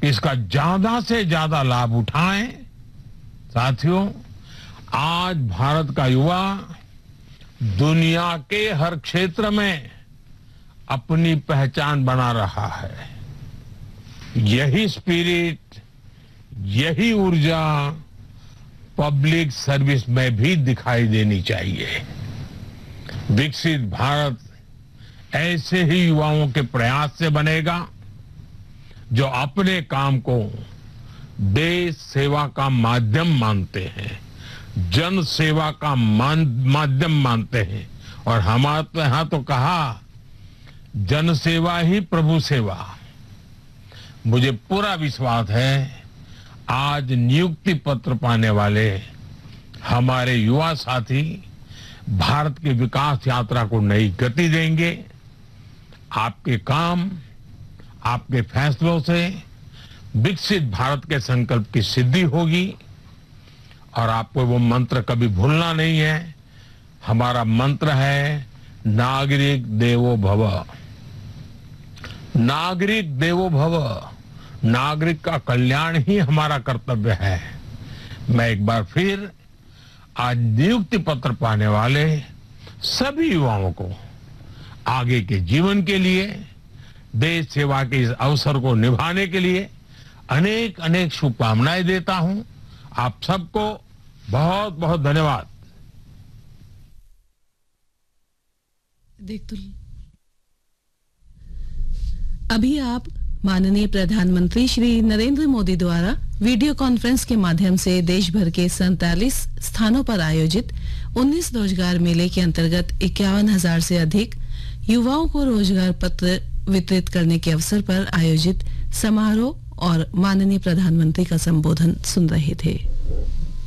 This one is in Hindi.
इसका ज्यादा से ज्यादा लाभ उठाएं। साथियों, आज भारत का युवा दुनिया के हर क्षेत्र में अपनी पहचान बना रहा है। यही स्पिरिट, यही ऊर्जा पब्लिक सर्विस में भी दिखाई देनी चाहिए। विकसित भारत ऐसे ही युवाओं के प्रयास से बनेगा जो अपने काम को देश सेवा का माध्यम मानते हैं, जन सेवा का माध्यम मानते हैं। और हमारे यहां तो कहा, जन सेवा ही प्रभु सेवा। मुझे पूरा विश्वास है आज नियुक्ति पत्र पाने वाले हमारे युवा साथी भारत की विकास यात्रा को नई गति देंगे। आपके काम, आपके फैसलों से विकसित भारत के संकल्प की सिद्धि होगी। और आपको वो मंत्र कभी भूलना नहीं है। हमारा मंत्र है नागरिक देवो भव। नागरिक देवो भव। नागरिक का कल्याण ही हमारा कर्तव्य है। मैं एक बार फिर आज नियुक्ति पत्र पाने वाले सभी युवाओं को आगे के जीवन के लिए, देश सेवा के इस अवसर को निभाने के लिए अनेक अनेक शुभकामनाएं देता हूं। आप सबको बहुत बहुत धन्यवाद। अभी आप माननीय प्रधानमंत्री श्री नरेंद्र मोदी द्वारा वीडियो कॉन्फ्रेंस के माध्यम से देश भर के 47 स्थानों पर आयोजित 19 रोजगार मेले के अंतर्गत 51,000 से अधिक युवाओं को रोजगार पत्र वितरित करने के अवसर पर आयोजित समारोह और माननीय प्रधानमंत्री का संबोधन सुन रहे थे।